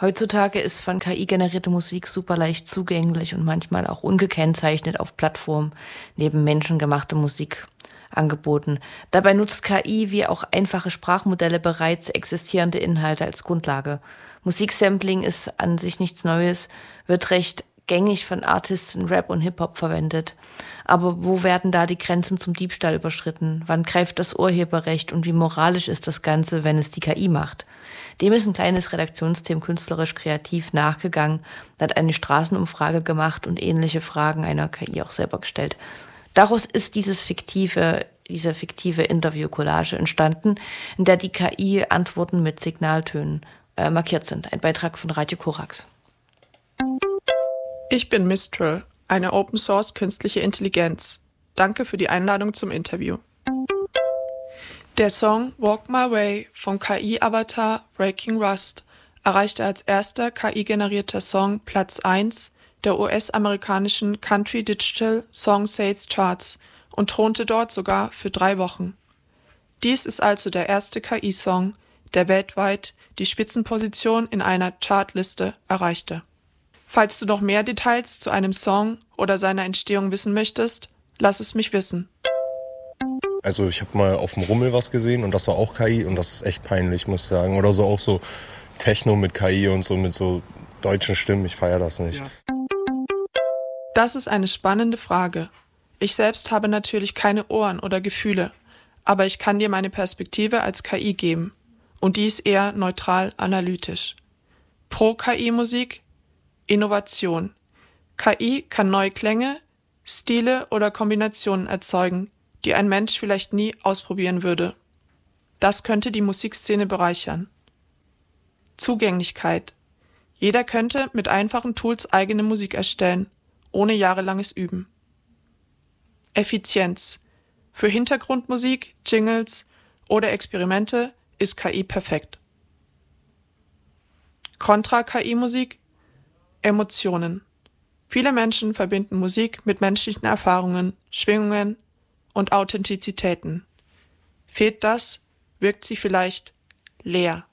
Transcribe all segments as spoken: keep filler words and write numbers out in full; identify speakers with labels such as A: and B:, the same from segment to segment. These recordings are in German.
A: Heutzutage ist von K I generierte Musik super leicht zugänglich und manchmal auch ungekennzeichnet auf Plattformen neben menschengemachte Musik angeboten. Dabei nutzt K I wie auch einfache Sprachmodelle bereits existierende Inhalte als Grundlage. Musiksampling ist an sich nichts Neues, wird recht gängig von Artists in Rap und Hip-Hop verwendet. Aber wo werden da die Grenzen zum Diebstahl überschritten? Wann greift das Urheberrecht und wie moralisch ist das Ganze, wenn es die K I macht? Dem ist ein kleines Redaktionsteam künstlerisch kreativ nachgegangen, hat eine Straßenumfrage gemacht und ähnliche Fragen einer K I auch selber gestellt. Daraus ist dieses fiktive, diese fiktive Interview-Collage entstanden, in der die K I Antworten mit Signaltönen äh, markiert sind. Ein Beitrag von Radio Korax.
B: Ich bin Mistral, eine Open-Source künstliche Intelligenz. Danke für die Einladung zum Interview. Der Song Walk My Way vom K I-Avatar Breaking Rust erreichte als erster K I-generierter Song Platz eins der U S-amerikanischen Country Digital Song Sales Charts und thronte dort sogar für drei Wochen. Dies ist also der erste K I-Song, der weltweit die Spitzenposition in einer Chartliste erreichte. Falls du noch mehr Details zu einem Song oder seiner Entstehung wissen möchtest, lass es mich wissen.
C: Also ich habe mal auf dem Rummel was gesehen und das war auch K I und das ist echt peinlich, muss ich sagen. Oder so auch so Techno mit K I und so mit so deutschen Stimmen, ich feiere das nicht.
B: Ja. Das ist eine spannende Frage. Ich selbst habe natürlich keine Ohren oder Gefühle, aber ich kann dir meine Perspektive als K I geben und die ist eher neutral analytisch. Pro K I-Musik Innovation. K I kann neue Klänge, Stile oder Kombinationen erzeugen, die ein Mensch vielleicht nie ausprobieren würde. Das könnte die Musikszene bereichern. Zugänglichkeit. Jeder könnte mit einfachen Tools eigene Musik erstellen, ohne jahrelanges Üben. Effizienz. Für Hintergrundmusik, Jingles oder Experimente ist K I perfekt. Kontra-K I-Musik. Emotionen. Viele Menschen verbinden Musik mit menschlichen Erfahrungen, Schwingungen und Authentizitäten. Fehlt das, wirkt sie vielleicht leer.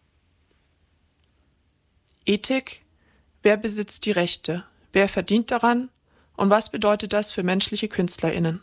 B: Ethik. Wer besitzt die Rechte? Wer verdient daran? Und was bedeutet das für menschliche KünstlerInnen?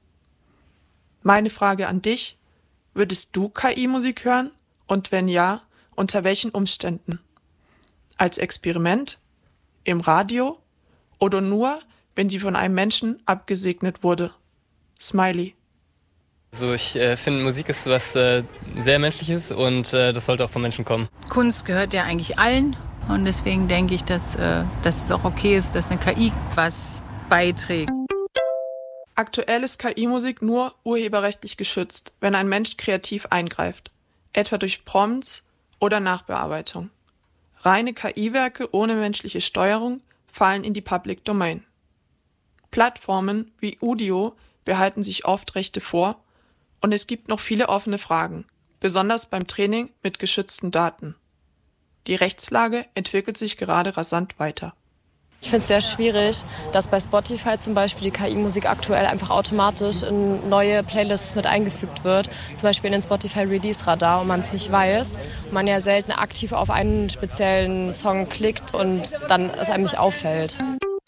B: Meine Frage an dich: Würdest du K I-Musik hören? Und wenn ja, unter welchen Umständen? Als Experiment? Im Radio? Oder nur, wenn sie von einem Menschen abgesegnet wurde? Smiley.
D: Also ich äh, finde, Musik ist was äh, sehr Menschliches und äh, das sollte auch von Menschen kommen.
E: Kunst gehört ja eigentlich allen und deswegen denke ich, dass, äh, dass es auch okay ist, dass eine K I was beiträgt.
B: Aktuell ist K I-Musik nur urheberrechtlich geschützt, wenn ein Mensch kreativ eingreift, etwa durch Prompts oder Nachbearbeitung. Reine K I-Werke ohne menschliche Steuerung fallen in die Public Domain. Plattformen wie Udio behalten sich oft Rechte vor und es gibt noch viele offene Fragen, besonders beim Training mit geschützten Daten. Die Rechtslage entwickelt sich gerade rasant weiter.
F: Ich finde es sehr schwierig, dass bei Spotify zum Beispiel die K I-Musik aktuell einfach automatisch in neue Playlists mit eingefügt wird, zum Beispiel in den Spotify Release Radar und man es nicht weiß, und man ja selten aktiv auf einen speziellen Song klickt und dann es einem nicht auffällt.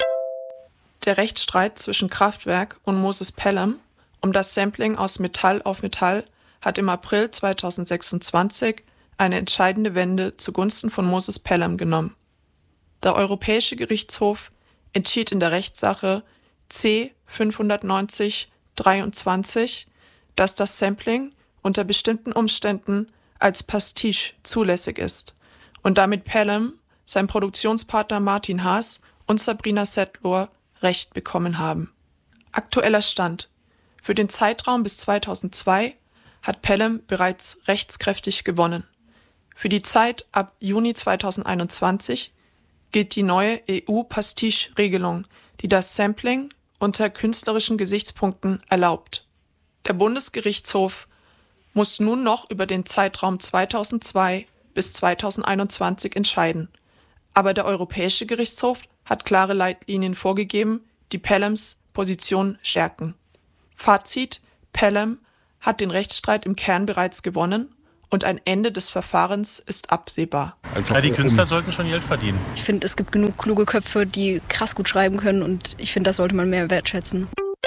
B: Der Rechtsstreit zwischen Kraftwerk und Moses Pelham um das Sampling aus Metall auf Metall hat im April zweitausendsechsundzwanzig eine entscheidende Wende zugunsten von Moses Pelham genommen. Der Europäische Gerichtshof entschied in der Rechtssache C fünfhundertneunzig dreiundzwanzig, dass das Sampling unter bestimmten Umständen als Pastiche zulässig ist und damit Pelham, sein Produktionspartner Martin Haas und Sabrina Setlur Recht bekommen haben. Aktueller Stand: Für den Zeitraum bis zweitausendzwei hat Pelham bereits rechtskräftig gewonnen. Für die Zeit ab Juni zweitausendeinundzwanzig gilt die neue E U-Pastiche-Regelung, die das Sampling unter künstlerischen Gesichtspunkten erlaubt. Der Bundesgerichtshof muss nun noch über den Zeitraum zweitausendzwei bis zweitausendeinundzwanzig entscheiden, aber der Europäische Gerichtshof hat klare Leitlinien vorgegeben, die Pelhams Position stärken. Fazit: Pelham hat den Rechtsstreit im Kern bereits gewonnen und ein Ende des Verfahrens ist absehbar.
G: Ja, die Künstler sollten schon Geld verdienen.
H: Ich finde, es gibt genug kluge Köpfe, die krass gut schreiben können und ich finde, das sollte man mehr wertschätzen.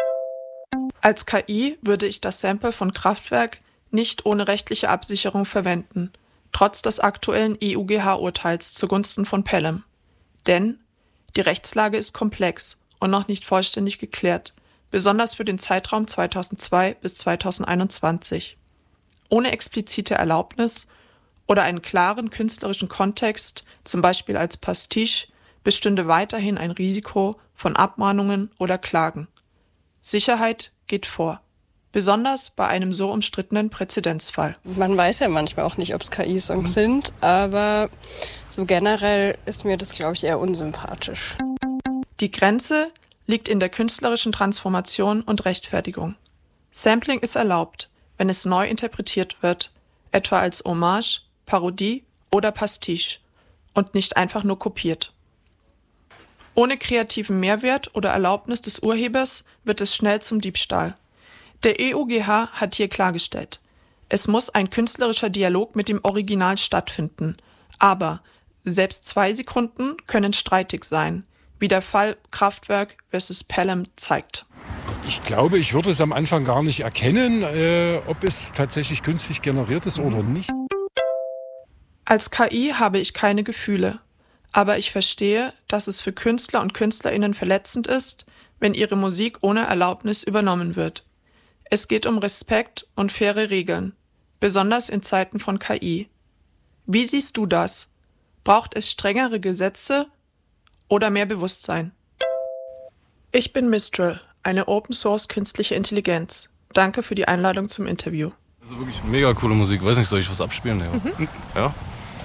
B: Als K I würde ich das Sample von Kraftwerk nicht ohne rechtliche Absicherung verwenden, trotz des aktuellen E U G H-Urteils zugunsten von Pelham. Denn die Rechtslage ist komplex und noch nicht vollständig geklärt, besonders für den Zeitraum zweitausendzwei bis zweitausendeinundzwanzig. Ohne explizite Erlaubnis oder einen klaren künstlerischen Kontext, zum Beispiel als Pastiche, bestünde weiterhin ein Risiko von Abmahnungen oder Klagen. Sicherheit geht vor, besonders bei einem so umstrittenen Präzedenzfall.
H: Man weiß ja manchmal auch nicht, ob es K I-Songs sind, aber so generell ist mir das, glaube ich, eher unsympathisch.
B: Die Grenze liegt in der künstlerischen Transformation und Rechtfertigung. Sampling ist erlaubt, wenn es neu interpretiert wird, etwa als Hommage, Parodie oder Pastiche und nicht einfach nur kopiert. Ohne kreativen Mehrwert oder Erlaubnis des Urhebers wird es schnell zum Diebstahl. Der E U G H hat hier klargestellt, es muss ein künstlerischer Dialog mit dem Original stattfinden, aber selbst zwei Sekunden können streitig sein, wie der Fall Kraftwerk versus Pelham zeigt.
I: Ich glaube, ich würde es am Anfang gar nicht erkennen, äh, ob es tatsächlich künstlich generiert ist oder nicht.
B: Als K I habe ich keine Gefühle, aber ich verstehe, dass es für Künstler und KünstlerInnen verletzend ist, wenn ihre Musik ohne Erlaubnis übernommen wird. Es geht um Respekt und faire Regeln, besonders in Zeiten von K I. Wie siehst du das? Braucht es strengere Gesetze oder mehr Bewusstsein? Ich bin Mistral, eine Open-Source künstliche Intelligenz. Danke für die Einladung zum Interview.
J: Also wirklich mega coole Musik. Weiß nicht, soll ich was abspielen? Ja. Mhm. Ja?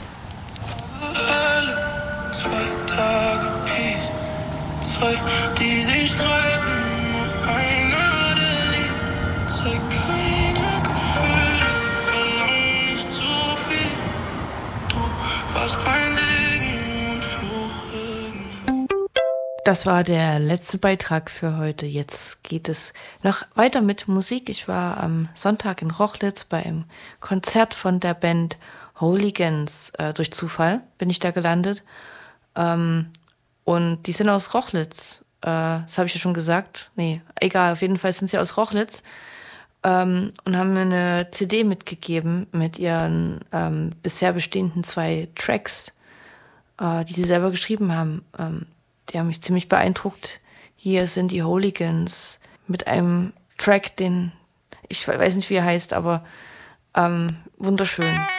K: Alle zwei Tage Peace, zwei, die sich streiten, nur einer, der liebt. Zeig keine Gefühle, verlang nicht zu viel. Du warst mein Segen und Fluch.
A: Das war der letzte Beitrag für heute. Jetzt geht es noch weiter mit Musik. Ich war am Sonntag in Rochlitz bei einem Konzert von der Band Hooligans. Äh, durch Zufall bin ich da gelandet. Ähm, und die sind aus Rochlitz. Äh, das habe ich ja schon gesagt. Nee, egal. Auf jeden Fall sind sie aus Rochlitz. Ähm, und haben mir eine C D mitgegeben mit ihren ähm, bisher bestehenden zwei Tracks, äh, die sie selber geschrieben haben. Ähm, Die haben mich ziemlich beeindruckt. Hier sind die Hooligans mit einem Track, den ich weiß nicht, wie er heißt, aber ähm, wunderschön.